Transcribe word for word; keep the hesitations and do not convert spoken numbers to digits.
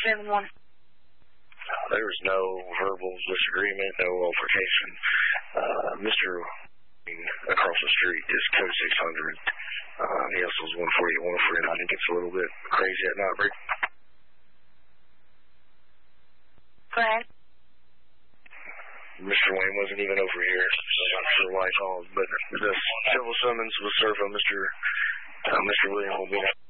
seven one. There was no verbal disagreement, no altercation. Uh, Mister across the street is code six hundred. Uh, he also is one forty-eight, one forty-nine. It gets a little bit crazy at night, Rick. Go ahead. Mister Wayne wasn't even over here, so I'm not sure why he called, but the civil summons was served on Mister Uh, Mister William will be